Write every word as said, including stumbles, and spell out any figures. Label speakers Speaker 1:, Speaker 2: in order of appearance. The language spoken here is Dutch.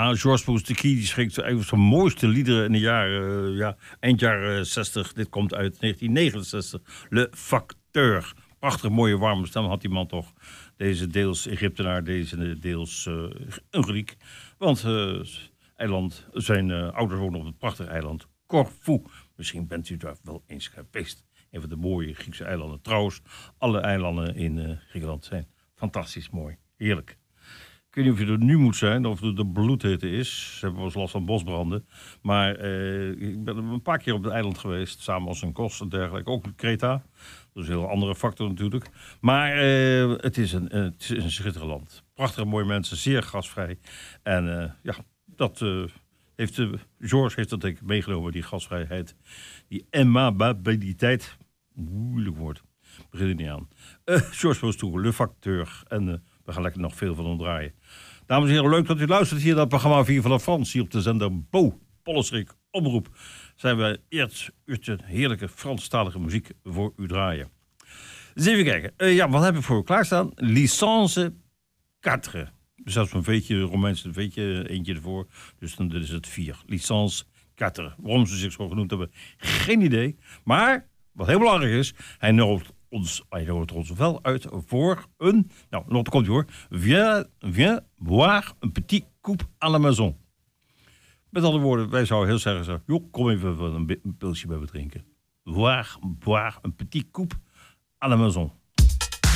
Speaker 1: Ja, Georges Moustaki die schreef een van de mooiste liederen in de jaren, uh, ja, eind jaren zestig. Dit komt uit negentien negenenzestig. Le Facteur. Prachtig mooie warme stem had die man toch. Deze deels Egyptenaar, deze deels uh, een Griek. Want uh, eiland, zijn uh, ouders wonen op het prachtige eiland Corfu. Misschien bent u daar wel eens geweest. Een van de mooie Griekse eilanden. Trouwens, alle eilanden in uh, Griekenland zijn fantastisch mooi. Heerlijk. Ik weet niet of je er nu moet zijn of het de bloedhitte is. Ze hebben wel eens last van bosbranden. Maar uh, ik ben een paar keer op het eiland geweest. Samen als een kost en dergelijke. Ook Kreta. Dat is een heel andere factor natuurlijk. Maar uh, het, is een, uh, het is een schitterend land. Prachtige mooie mensen. Zeer gasvrij. En uh, ja, dat uh, heeft uh, Georges heeft dat denk ik meegenomen. Die gasvrijheid. Die aimabiliteit. Moeilijk woord. Begin er niet aan. Uh, Georges Moustaki, Le Facteur. En... Uh, we gaan lekker nog veel van hem draaien. Dames en heren, leuk dat u luistert hier naar het programma Vier van de Frans. Hier op de zender Bo, Pollenstreek, Omroep. Zijn we eerst uurtje heerlijke Franstalige muziek voor u draaien. Dus even kijken. Uh, ja, wat heb ik voor u klaarstaan? Licence vier. Zelfs een veetje, Romeins een veetje, eentje ervoor. Dus dan is het vier. Licence vier. Waarom ze zich zo genoemd hebben, geen idee. Maar, wat heel belangrijk is, hij nodigt ons, hij nodigt ons wel uit voor een... Nou, wat komt ie hoor. Viens, viens boire un petit coupe à la maison. Met andere woorden, wij zouden heel zeggen, zo, joh, kom even een, een pilsje bij me drinken. Boire, boire un petit coupe à la maison.